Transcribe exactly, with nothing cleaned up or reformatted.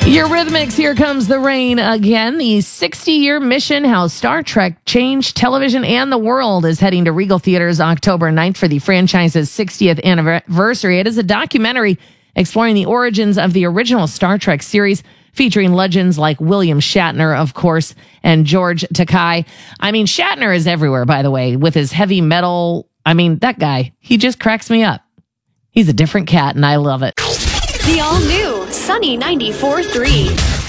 Eurythmics, Here Comes the Rain again. The sixty-year mission, How Star Trek Changed Television and the World, is heading to Regal Theaters October ninth for the franchise's sixtieth anniversary. It is a documentary exploring the origins of the original Star Trek series, featuring legends like William Shatner, of course, and George Takei. I mean, Shatner is everywhere, by the way, with his heavy metal. I mean, that guy, he just cracks me up. He's a different cat, and I love it. The all-new Sunny ninety-four point three.